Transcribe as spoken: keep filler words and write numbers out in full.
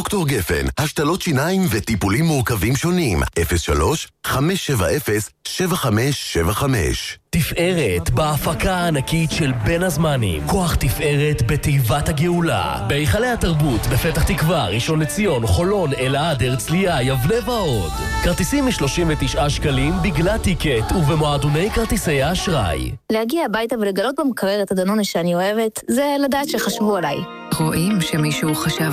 דוקטור גפן, השתלות שיניים וטיפולים מורכבים שונים. אפס שלוש חמש שבע אפס שבע חמש שבע חמש. תפארת בהפקה הענקית של בין הזמנים. כוח תפארת בתיבת הגאולה. בהיכלי התרבות בפתח תקווה, ראשון לציון, חולון, אלעד, הרצליה, יבנה ועוד. כרטיסים מ-שלושים ותשעה שקלים בגלל טיקט ובמועדוני כרטיסי האשראי. להגיע הביתה ולגלות במקרר את הדנונה שאני אוהבת, זה לדעת שחשבו עליי. רואים שמישהו חשב